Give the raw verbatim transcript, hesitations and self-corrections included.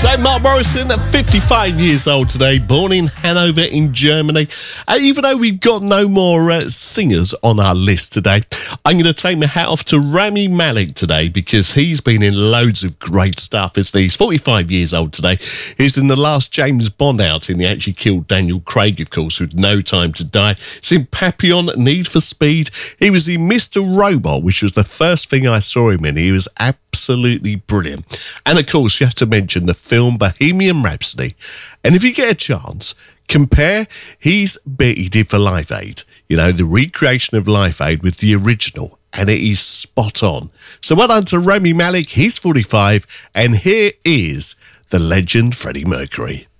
So Mark Morrison, fifty-five years old today, born in Hanover in Germany. Uh, even though we've got no more uh, singers on our list today, I'm going to take my hat off to Rami Malek today because he's been in loads of great stuff, isn't he? He's forty-five years old today. He's in the last James Bond outing. He actually killed Daniel Craig, of course, with No Time to Die. He's in Papillon, Need for Speed. He was in Mister Robot, which was the first thing I saw him in. He was absolutely brilliant. And of course, you have to mention the film Bohemian Rhapsody. And if you get a chance, compare his bit he did for Live Aid, you know, the recreation of Live Aid with the original, and it is spot on. So well done to Rami Malek, he's forty-five, and here is the legend Freddie Mercury.